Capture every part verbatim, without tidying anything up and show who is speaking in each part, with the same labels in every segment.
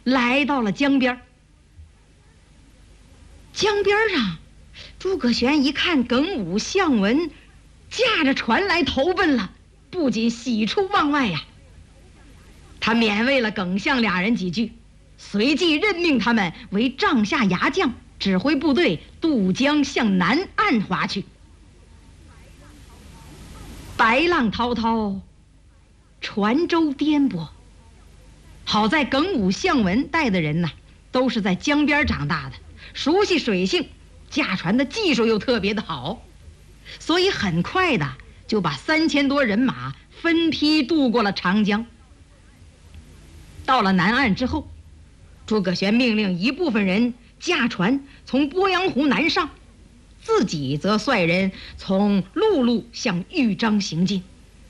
Speaker 1: 来到了江边。江边上，诸葛玄一看耿武、项文驾着船来投奔了，不仅喜出望外呀。他勉慰了耿项俩人几句，随即任命他们为帐下牙将，指挥部队渡江向南岸划去。白浪滔滔，船舟颠簸。好在耿武、项文带的人呢，都是在江边长大的，熟悉水性，驾船的技术又特别的好，所以很快的就把三千多人马分批渡过了长江。到了南岸之后，诸葛玄命令一部分人驾船从鄱阳湖南上，自己则率人从陆路向豫章行进。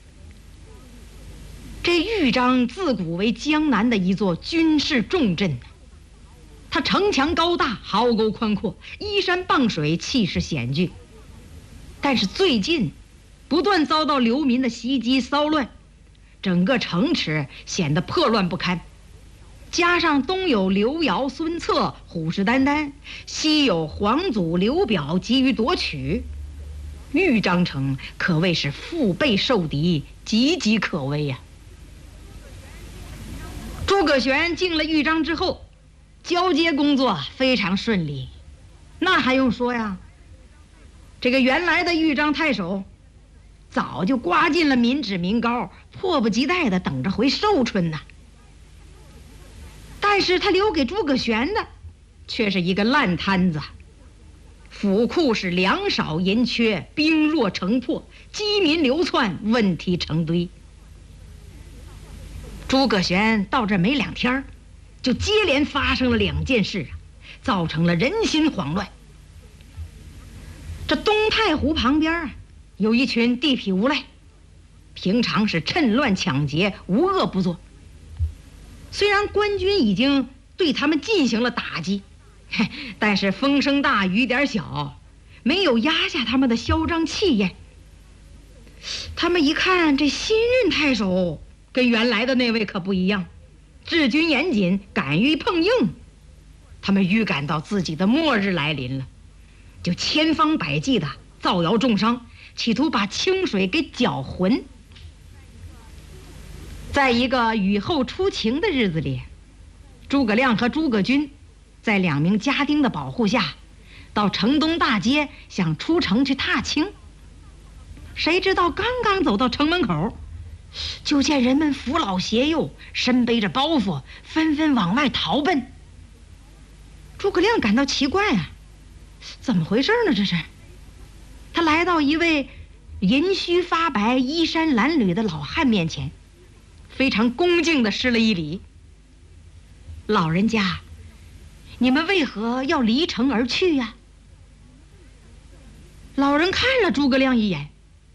Speaker 1: 这豫章自古为江南的一座军事重镇，它城墙高大，壕沟宽阔，依山傍水，气势险峻。但是最近不断遭到流民的袭击骚乱，整个城池显得破乱不堪。加上东有刘繇、孙策虎视眈眈，西有皇祖刘表急于夺取，豫章城可谓是腹背受敌，岌岌可危呀、啊。诸葛玄进了豫章之后，交接工作非常顺利。那还用说呀？这个原来的豫章太守早就刮尽了民脂民膏，迫不及待地等着回寿春呢。但是他留给诸葛玄的却是一个烂摊子，府库是粮少银缺，兵弱城破，饥民流窜，问题成堆。诸葛玄到这没两天，就接连发生了两件事啊，造成了人心慌乱。这东太湖旁边有一群地痞无赖，平常是趁乱抢劫，无恶不作。虽然官军已经对他们进行了打击，但是风声大雨点小，没有压下他们的嚣张气焰。他们一看这新任太守跟原来的那位可不一样，治军严谨，敢于碰硬，他们预感到自己的末日来临了，就千方百计的造谣重伤，企图把清水给搅浑。在一个雨后初晴的日子里，诸葛亮和诸葛均在两名家丁的保护下，到城东大街想出城去踏青。谁知道刚刚走到城门口，就见人们扶老携幼，身背着包袱，纷纷往外逃奔。诸葛亮感到奇怪啊，怎么回事呢？这是他来到一位银须发白、衣衫褴褛的老汉面前，非常恭敬地施了一礼。老人家，你们为何要离城而去呀？老人看了诸葛亮一眼，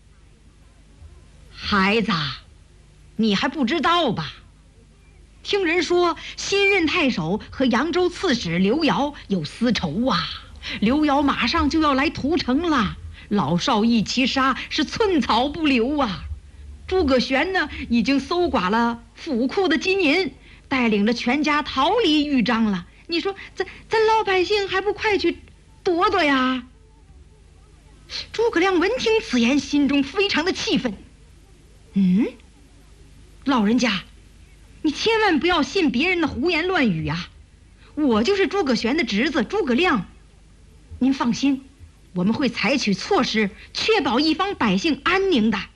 Speaker 1: 孩子，你还不知道吧？听人说新任太守和扬州刺史刘繇有私仇啊，刘繇马上就要来屠城了，老少一齐杀，是寸草不留啊。诸葛玄呢，已经搜刮了府库的金银，带领着全家逃离豫章了。你说咱咱老百姓还不快去躲躲呀？诸葛亮闻听此言，心中非常的气愤。嗯，老人家，你千万不要信别人的胡言乱语啊！我就是诸葛玄的侄子诸葛亮，您放心，我们会采取措施，确保一方百姓安宁的。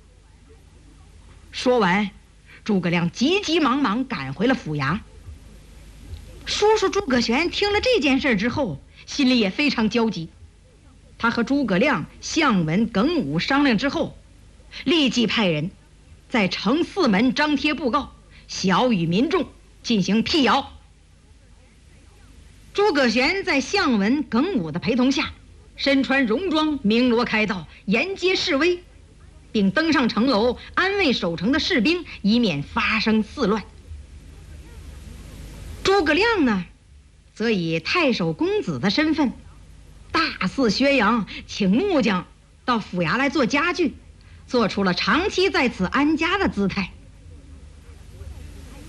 Speaker 1: 说完，诸葛亮急急忙忙赶回了府衙。叔叔诸葛玄听了这件事之后，心里也非常焦急。他和诸葛亮、项文、耿武商量之后，立即派人在城四门张贴布告，晓谕民众进行辟谣。诸葛玄在项文、耿武的陪同下，身穿戎装，鸣锣开道，沿街示威，并登上城楼安慰守城的士兵，以免发生肆乱。诸葛亮呢，则以太守公子的身份，大肆宣扬，请木匠到府衙来做家具，做出了长期在此安家的姿态。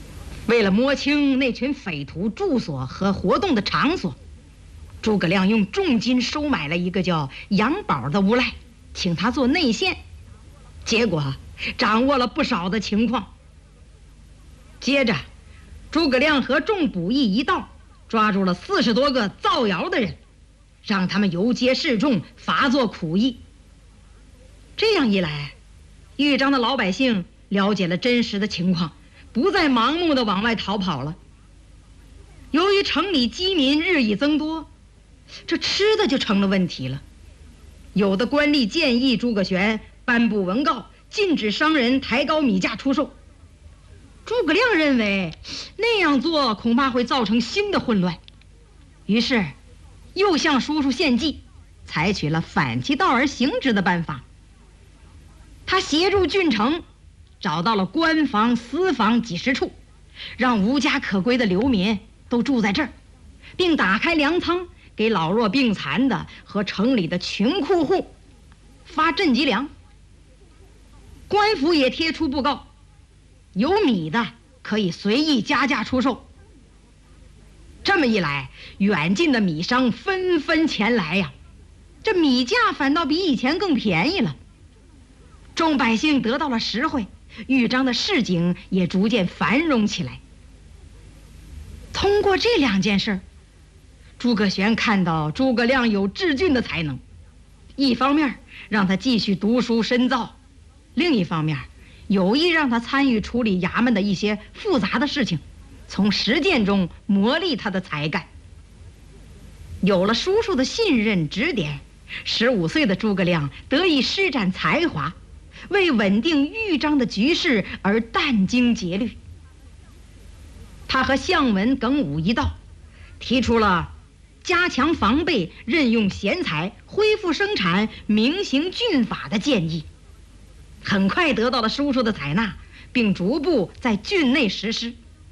Speaker 1: 为了摸清那群匪徒住所和活动的场所，诸葛亮用重金收买了一个叫杨宝的无赖，请他做内线，结果掌握了不少的情况。接着，诸葛亮和众捕役一道，抓住了四十多个造谣的人，让他们游街示众，罚做苦役。这样一来，豫章的老百姓了解了真实的情况，不再盲目的往外逃跑了。由于城里饥民日益增多，这吃的就成了问题了。有的官吏建议诸葛玄颁布文告，禁止商人抬高米价出售。诸葛亮认为那样做恐怕会造成新的混乱，于是又向叔叔献计，采取了反其道而行之的办法。他协助郡城找到了官房、私房几十处，让无家可归的流民都住在这儿，并打开粮仓，给老弱病残的和城里的穷苦户发赈济粮。官府也贴出布告，有米的可以随意加价出售。这么一来，远近的米商纷纷前来呀，这米价反倒比以前更便宜了。众百姓得到了实惠，豫章的市井也逐渐繁荣起来。通过这两件事，诸葛玄看到诸葛亮有治郡的才能，一方面让他继续读书深造，另一方面有意让他参与处理衙门的一些复杂的事情，从实践中磨砺他的才干。有了叔叔的信任指点，十五岁的诸葛亮得以施展才华，为稳定豫章的局势而殚精竭虑。他和项文、耿武一道，提出了加强防备、任用贤才、恢复生产、明行郡法的建议，很快得到了叔叔的采纳，并逐步在郡内实施。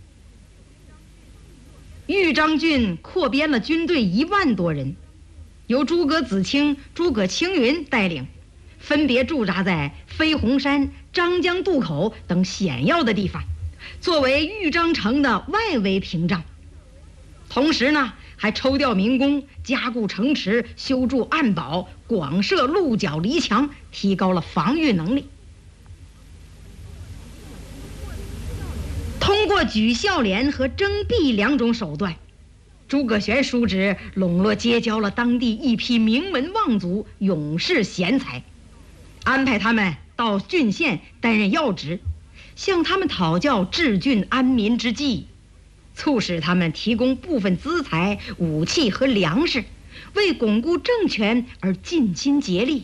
Speaker 1: 豫章郡扩编了军队一万多人，由诸葛子清、诸葛青云带领，分别驻扎在飞鸿山、张江渡口等险要的地方，作为豫章城的外围屏障。同时呢，还抽调民工，加固城池，修筑暗堡，广设鹿角篱墙，提高了防御能力。通过举孝廉和征辟两种手段，诸葛玄叔侄笼络结交了当地一批名门望族、勇士贤才，安排他们到郡县担任要职，向他们讨教治郡安民之计，促使他们提供部分资财、武器和粮食，为巩固政权而尽心竭力。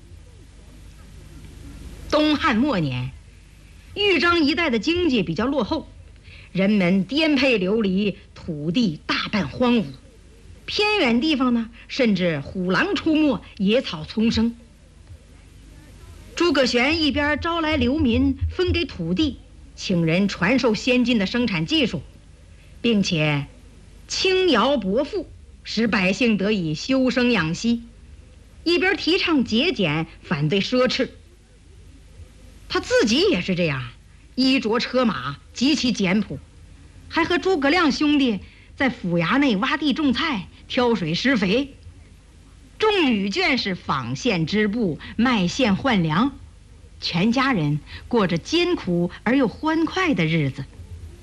Speaker 1: 东汉末年，豫章一带的经济比较落后，人们颠沛流离，土地大半荒芜，偏远地方呢，甚至虎狼出没，野草丛生。诸葛玄一边招来流民，分给土地，请人传授先进的生产技术，并且轻徭薄赋，使百姓得以休生养息，一边提倡节俭，反对奢侈。他自己也是这样，衣着车马极其简朴，还和诸葛亮兄弟在府衙内挖地种菜，挑水施肥。众女眷是纺线织布，卖线换粮，全家人过着艰苦而又欢快的日子。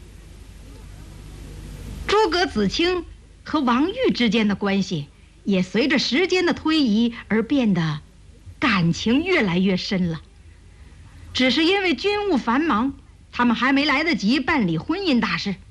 Speaker 1: 诸葛子清和王玉之间的关系也随着时间的推移而变得感情越来越深了。只是因为军务繁忙，他们还没来得及办理婚姻大事。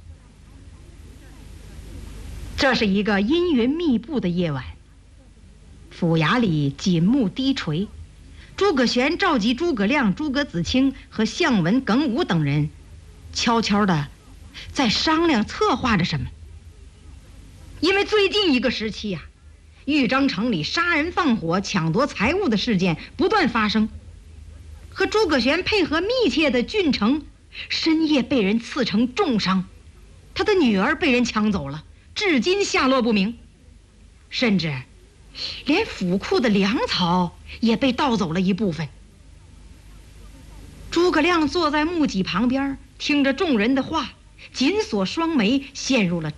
Speaker 1: 这是一个阴云密布的夜晚，府衙里锦幕低垂，诸葛玄召集诸葛亮、诸葛子清和项文、耿武等人，悄悄地在商量策划着什么。因为最近一个时期呀、啊，豫章城里杀人放火、抢夺财物的事件不断发生，和诸葛玄配合密切的郡城深夜被人刺成重伤，他的女儿被人抢走了，至今下落不明，甚至连府库的粮草也被盗走了一部分。诸葛亮坐在木几旁边，听着众人的话， 紧锁双眉，陷入了